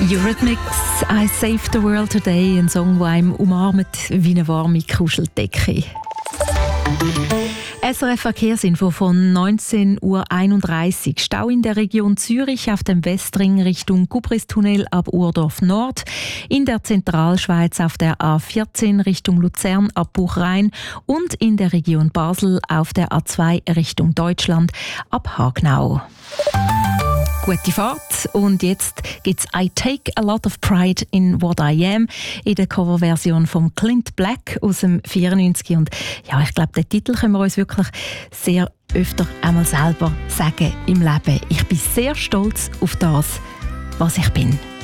Eurythmics, I Saved the World Today, ein Song, der einem umarmt wie eine warme Kuscheldecke. SRF Verkehrsinfo von 19:31 Uhr. Stau in der Region Zürich auf dem Westring Richtung Gubristunnel ab Urdorf Nord. In der Zentralschweiz auf der A14 Richtung Luzern ab Buchrhein. Und in der Region Basel auf der A2 Richtung Deutschland ab Hagnau. Gute Fahrt. Und jetzt gibt's «I Take a Lot of Pride in What I Am» in der Coverversion von Clint Black aus dem 94. Und ja, ich glaube, den Titel können wir uns wirklich sehr öfter einmal selber sagen im Leben. Ich bin sehr stolz auf das, was ich bin.